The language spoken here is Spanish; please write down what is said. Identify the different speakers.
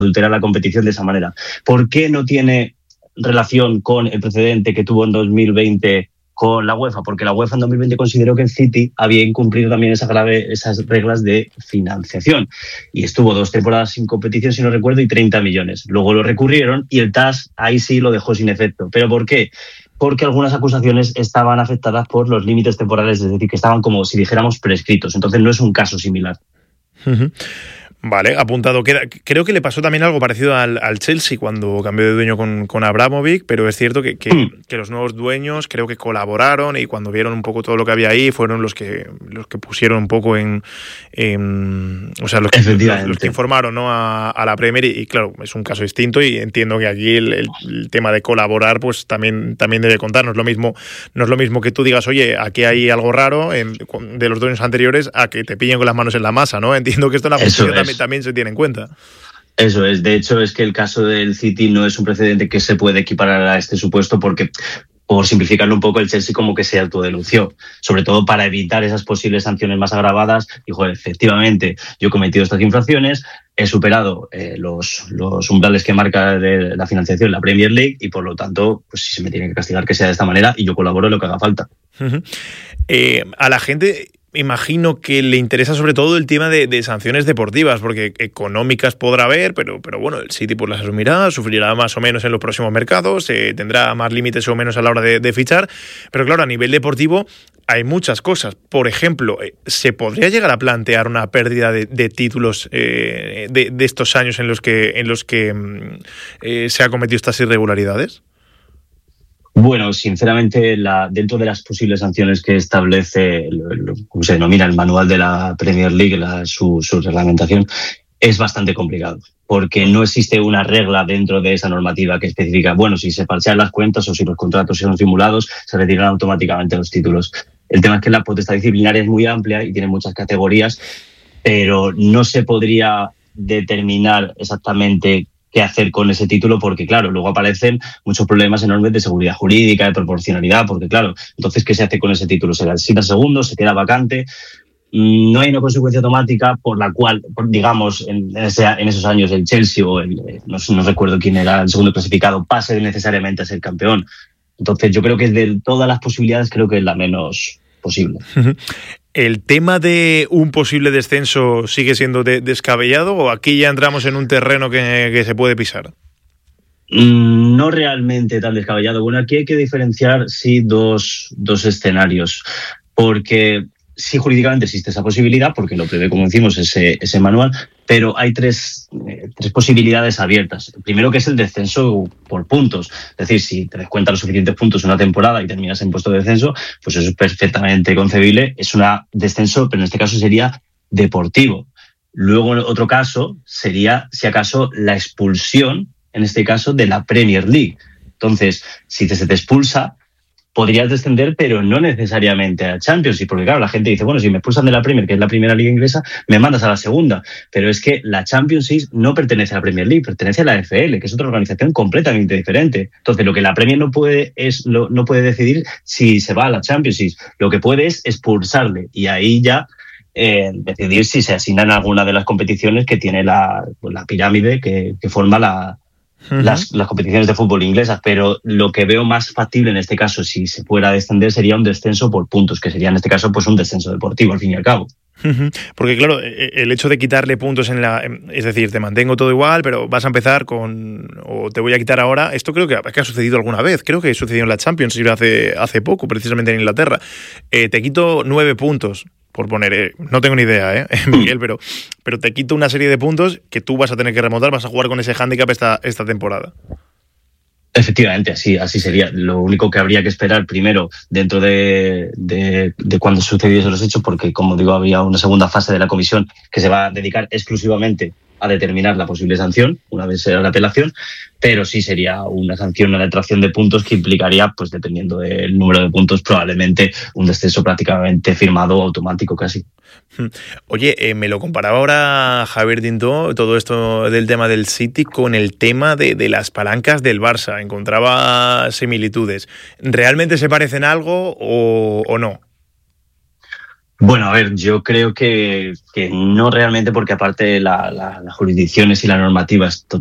Speaker 1: adulterar la competición de esa manera. ¿Por qué no tiene relación con el precedente que tuvo en 2020 con la UEFA? Porque la UEFA en 2020 consideró que el City había incumplido también esas reglas de financiación y estuvo 2 temporadas sin competición, si no recuerdo, y 30 millones. Luego lo recurrieron y el TAS ahí sí lo dejó sin efecto. ¿Pero por qué? Porque algunas acusaciones estaban afectadas por los límites temporales, es decir, que estaban como si dijéramos prescritos. Entonces no es un caso similar.
Speaker 2: Vale, apuntado. Creo que le pasó también algo parecido al Chelsea cuando cambió de dueño con Abramovich, pero es cierto que los nuevos dueños creo que colaboraron y cuando vieron un poco todo lo que había ahí fueron los que pusieron un poco o sea, los que informaron, ¿no? a la Premier y claro, es un caso distinto y entiendo que aquí el tema de colaborar pues también debe contar. No es lo mismo que tú digas, oye, aquí hay algo raro de los dueños anteriores a que te pillen con las manos en la masa, ¿no? Entiendo que esto en la justicia también se tiene en cuenta.
Speaker 1: Eso es. De hecho, es que el caso del City no es un precedente que se puede equiparar a este supuesto porque, por simplificarlo un poco, el Chelsea como que se autodenunció, sobre todo para evitar esas posibles sanciones más agravadas. Dijo, efectivamente, yo he cometido estas infracciones, he superado los umbrales que marca de la financiación la Premier League y, por lo tanto, pues si se me tiene que castigar, que sea de esta manera y yo colaboro en lo que haga falta.
Speaker 2: A la gente... Imagino que le interesa sobre todo el tema de sanciones deportivas, porque económicas podrá haber, pero bueno, el City pues las asumirá, sufrirá más o menos en los próximos mercados, tendrá más límites o menos a la hora de fichar, pero claro, a nivel deportivo hay muchas cosas. Por ejemplo, ¿se podría llegar a plantear una pérdida de títulos de estos años en los que se ha cometido estas irregularidades?
Speaker 1: Bueno, sinceramente, dentro de las posibles sanciones que establece, como se denomina el manual de la Premier League, su reglamentación, es bastante complicado, porque no existe una regla dentro de esa normativa que especifica, bueno, si se falsean las cuentas o si los contratos son simulados, se retiran automáticamente los títulos. El tema es que la potestad disciplinaria es muy amplia y tiene muchas categorías, pero no se podría determinar exactamente qué hacer con ese título, porque claro, luego aparecen muchos problemas enormes de seguridad jurídica, de proporcionalidad, porque claro, entonces ¿qué se hace con ese título? ¿Se le asigna segundo? ¿Se queda vacante? No hay una consecuencia automática por la cual, digamos, en esos años el Chelsea o no recuerdo quién era el segundo clasificado, pase necesariamente a ser campeón. Entonces yo creo que de todas las posibilidades creo que es la menos posible.
Speaker 2: ¿El tema de un posible descenso sigue siendo descabellado o aquí ya entramos en un terreno que se puede pisar?
Speaker 1: No realmente tan descabellado. Bueno, aquí hay que diferenciar, sí, dos escenarios, porque sí, jurídicamente existe esa posibilidad, porque lo prevé, como decimos, ese manual, pero hay tres posibilidades abiertas. Primero, que es el descenso por puntos. Es decir, si te descuentan los suficientes puntos en una temporada y terminas en puesto de descenso, pues eso es perfectamente concebible. Es un descenso, pero en este caso sería deportivo. Luego, otro caso sería, si acaso, la expulsión, en este caso, de la Premier League. Entonces, si se te expulsa, podrías descender, pero no necesariamente a Championship, porque claro, la gente dice, bueno, si me expulsan de la Premier, que es la primera liga inglesa, me mandas a la segunda, pero es que la Championship no pertenece a la Premier League, pertenece a la FL, que es otra organización completamente diferente. Entonces, lo que la Premier no puede decidir si se va a la Championship, lo que puede es expulsarle, y ahí ya decidir si se asignan alguna de las competiciones que tiene la pirámide que forma las competiciones de fútbol inglesas, pero lo que veo más factible en este caso, si se fuera a descender, sería un descenso por puntos, que sería en este caso pues un descenso deportivo al fin y al cabo.
Speaker 2: Porque claro, el hecho de quitarle puntos es decir, te mantengo todo igual, pero vas a empezar o te voy a quitar ahora, esto creo que ha sucedido alguna vez, creo que sucedió en la Champions hace poco, precisamente en Inglaterra. Te quito 9 puntos. Por poner, no tengo ni idea, Miguel, pero te quito una serie de puntos que tú vas a tener que remontar, vas a jugar con ese hándicap esta temporada.
Speaker 1: Efectivamente, así sería. Lo único que habría que esperar primero dentro de cuando sucediesen los hechos, porque como digo, había una segunda fase de la comisión que se va a dedicar exclusivamente a determinar la posible sanción, una vez sea la apelación, pero sí sería una sanción, una detracción de puntos que implicaría, pues dependiendo del número de puntos, probablemente un descenso prácticamente firmado automático casi.
Speaker 2: Oye, me lo comparaba ahora Javier Dintó, todo esto del tema del City con el tema de las palancas del Barça. Encontraba similitudes. ¿Realmente se parecen algo o no?
Speaker 1: Bueno, a ver, yo creo que no realmente, porque aparte las jurisdicciones y la normativa es